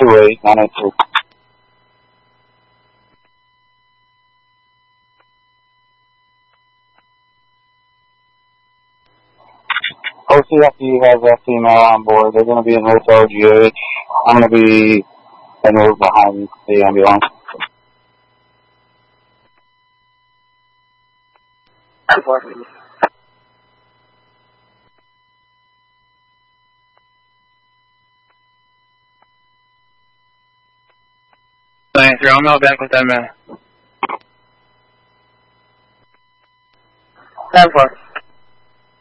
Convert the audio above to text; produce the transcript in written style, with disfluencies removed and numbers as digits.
928-982. OCFD has a female on board. They're going to be in Hotel GH. I'm going to be in the behind the ambulance. Thanks, I'm not back with that man. 10-4.